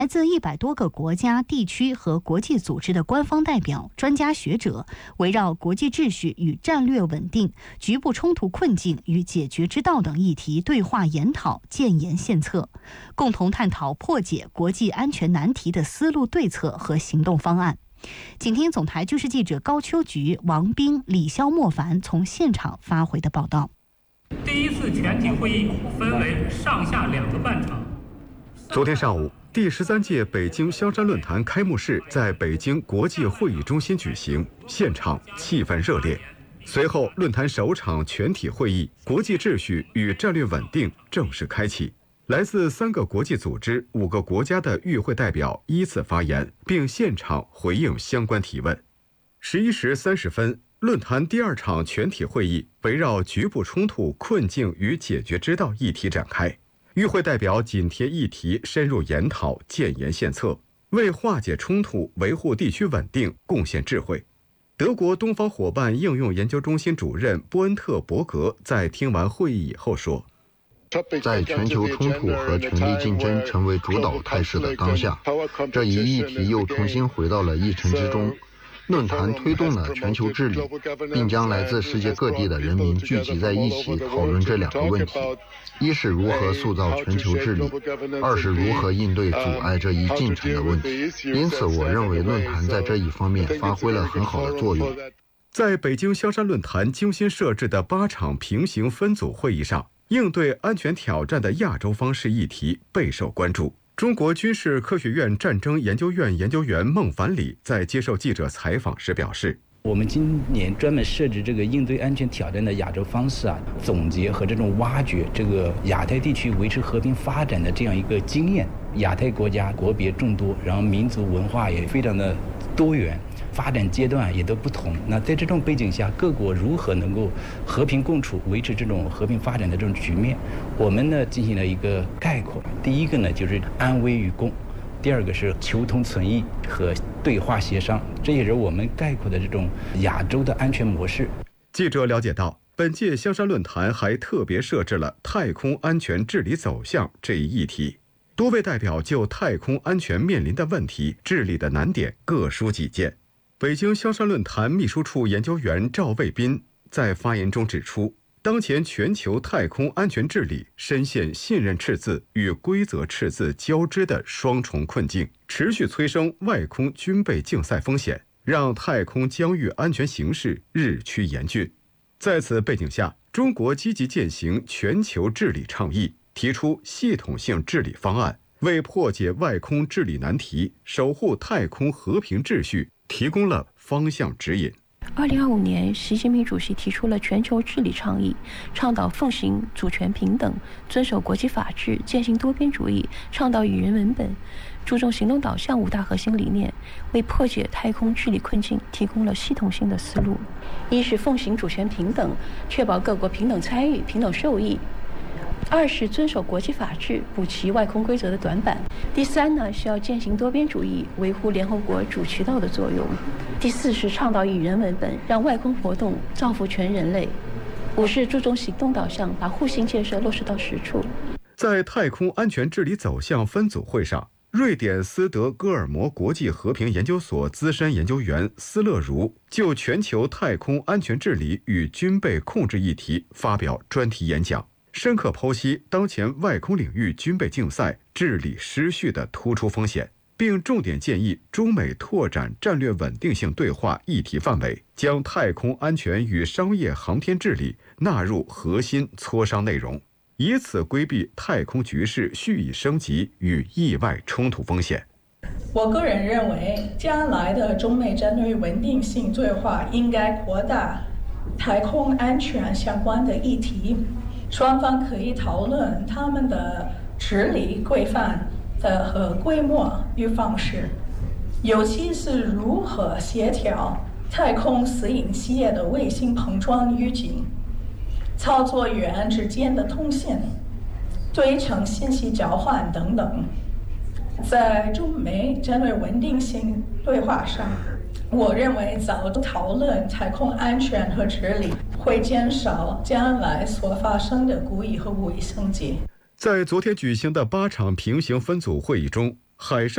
来自100多个国家、地区和国际组织的官方代表、专家学者，围绕国际秩序与战略稳定、局部冲突困境与解决之道等议题对话研讨、建言献策，共同探讨破解国际安全难题的思路、对策和行动方案。请听总台军事记者高秋菊、王斌、李潇、莫凡从现场发回的报道。 第一次全体会议分为上下2个半场。 昨天上午，第13届北京香山论坛开幕式在北京国际会议中心举行，现场气氛热烈。随后，论坛首场全体会议“国际秩序与战略稳定”正式开启。来自3个国际组织、5个国家的与会代表依次发言，并现场回应相关提问。11时30分，论坛第2场全体会议围绕局部冲突困境与解决之道议题展开。与会代表紧贴议题深入研讨、建言献策，为化解冲突、维护地区稳定贡献智慧。德国东方伙伴应用研究中心主任波恩特伯格在听完会议以后说：“ 在全球冲突和权力竞争成为主导态势的当下，这一议题又重新回到了议程之中。论坛推动了全球治理，并将来自世界各地的人民聚集在一起讨论这2个问题：一是如何塑造全球治理，二是如何应对阻碍这一进程的问题。因此，我认为论坛在这一方面发挥了很好的作用。” 在北京香山论坛精心设置的8场平行分组会议上，应对安全挑战的亚洲方式议题备受关注。中国军事科学院战争研究院研究员孟凡礼在接受记者采访时表示：“ 我们今年专门设置这个应对安全挑战的亚洲方式总结和这种挖掘这个亚太地区维持和平发展的这样一个经验。亚太国家国别众多，然后民族文化也非常的多元，发展阶段也都不同。那在这种背景下，各国如何能够和平共处，维持这种和平发展的这种局面？我们呢进行了一个概括。第一个呢就是安危与共，第2个是求同存异和对话协商，这也是我们概括的这种亚洲的安全模式。” 记者了解到，本届香山论坛还特别设置了太空安全治理走向这一议题，多位代表就太空安全面临的问题、治理的难点各抒己见。北京香山论坛秘书处研究员赵卫斌在发言中指出，当前全球太空安全治理深陷信任赤字与规则赤字交织的双重困境，持续催生外空军备竞赛风险，让太空疆域安全形势日趋严峻。在此背景下，中国积极践行全球治理倡议，提出系统性治理方案，为破解外空治理难题、守护太空和平秩序提供了方向指引。 2025年，习近平主席提出了全球治理倡议，倡导奉行主权平等，遵守国际法治，践行多边主义，倡导以人为本，注重行动导向5大核心理念，为破解太空治理困境提供了系统性的思路。一是奉行主权平等，确保各国平等参与、平等受益；二是遵守国际法治，补齐外空规则的短板；第3呢，是要践行多边主义，维护联合国主渠道的作用；第4是倡导以人为本，让外空活动造福全人类；5是注重行动导向，把互信建设落实到实处。 在太空安全治理走向分组会上，瑞典斯德哥尔摩国际和平研究所资深研究员斯勒如就全球太空安全治理与军备控制议题发表专题演讲，深刻剖析当前外空领域军备竞赛治理失序的突出风险，并重点建议中美拓展战略稳定性对话议题范围，将太空安全与商业航天治理纳入核心磋商内容，以此规避太空局势蓄意升级与意外冲突风险。 我个人认为，将来的中美战略稳定性对话应该扩大太空安全相关的议题，双方可以讨论他们的治理规范的和规模与方式，尤其是如何协调太空私营企业的卫星碰撞预警、操作员之间的通信、对称信息交换等等。在中美战略稳定性对话上，我认为早讨论太空安全和治理会减少将来所发生的故意和无意升级。 在昨天举行的8场平行分组会议中，海上